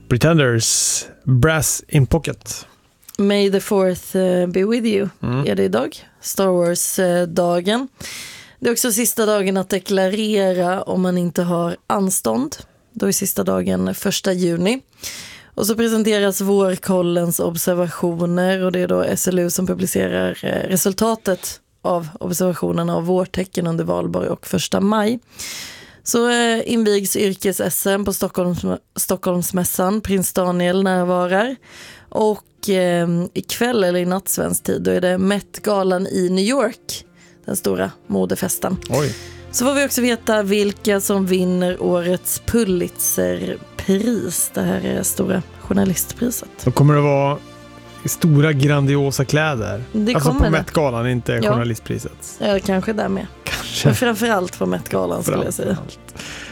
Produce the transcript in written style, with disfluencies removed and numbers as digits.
Pretenders, Brass in Pocket. May the 4th be with you är det idag. Star Wars-dagen. Det är också sista dagen att deklarera om man inte har anstånd. Då är sista dagen 1 juni. Och så presenteras vårkollens observationer och det är då SLU som publicerar resultatet av observationerna av vårtecken under valborg och 1 maj. Så invigs yrkes-SM på Stockholmsmässan. Prins Daniel närvarar. Och ikväll eller i natt svensk tid då är det Met-galan i New York. Den stora modefesten. Oj. Så får vi också veta vilka som vinner årets Pulitzerpris. Det här är stora journalistpriset. Då kommer det vara stora grandiosa kläder. Det alltså kommer på Met-galan, inte ja. journalistpriset. Ja, kanske där med. Kanske. Men framförallt på Met-galan skulle jag säga.